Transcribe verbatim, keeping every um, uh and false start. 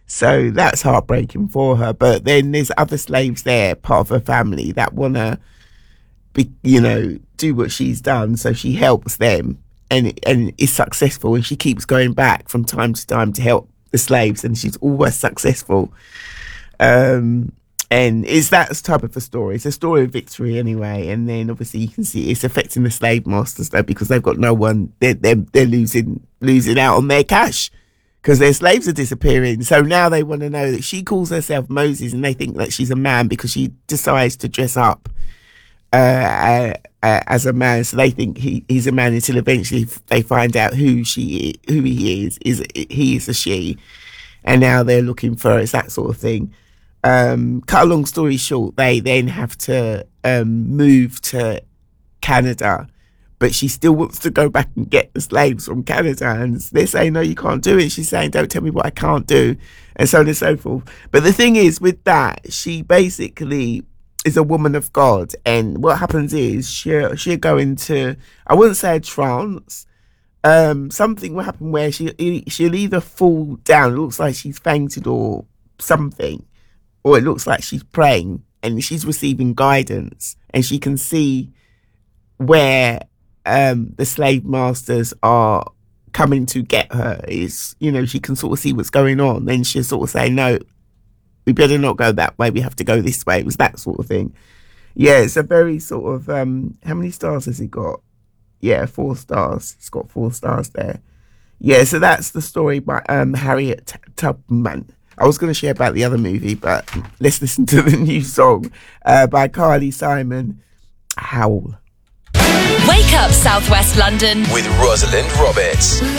So that's heartbreaking for her. But then there's other slaves there, part of her family, that want to, be, you know, do what she's done. So she helps them and and is successful. And she keeps going back from time to time to help the slaves. And she's always successful. Um, and it's that type of a story. It's a story of victory anyway. And then obviously you can see it's affecting the slave masters though, because they've got no one. They're, they're, they're losing, losing out on their cash, because their slaves are disappearing. So now they want to know that she calls herself Moses, and they think that she's a man because she decides to dress up uh, uh, uh, as a man. So they think he, he's a man until eventually they find out who she is, who he is. Is he is a she, and now they're looking for us, that sort of thing. Um, cut a long story short, they then have to um, move to Canada. But she still wants to go back and get the slaves from Canada. And they're saying, no, you can't do it. She's saying, don't tell me what I can't do. And so on and so forth. But the thing is, with that, she basically is a woman of God. And what happens is she'll, she'll go into, I wouldn't say a trance. Um, something will happen where she, she'll either fall down. It looks like she's fainted or something. Or it looks like she's praying and she's receiving guidance. And she can see where Um, the slave masters are coming to get her. Is, you know, she can sort of see what's going on. Then she'll sort of say, no, we better not go that way. We have to go this way. It was that sort of thing. Yeah, it's a very sort of, um, how many stars has it got? Yeah, four stars. It's got four stars there. Yeah, so that's the story by um, Harriet Tubman. I was going to share about the other movie, but let's listen to the new song uh, by Carly Simon, Howl. Wake up, Southwest London, with Rosalind Roberts.